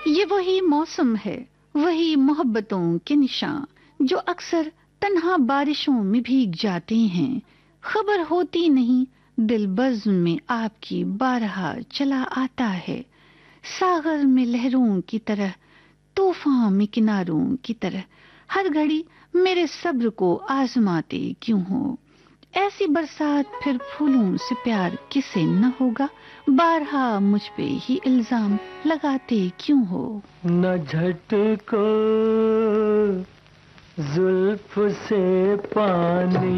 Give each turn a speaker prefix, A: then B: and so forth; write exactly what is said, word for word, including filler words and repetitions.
A: ये वही मौसम है, वही मोहब्बतों के निशान जो अक्सर तन्हा बारिशों में भीग जाते हैं। खबर होती नहीं, दिल बज़्म में आपकी बारहा चला आता है। सागर में लहरों की तरह, तूफान में किनारों की तरह, हर घड़ी मेरे सब्र को आजमाते क्यों हो। ऐसी बरसात फिर फूलों से प्यार किसे न होगा, बारहा मुझ पे ही इल्जाम लगाते क्यों हो।
B: न झटको जुल्फ से पानी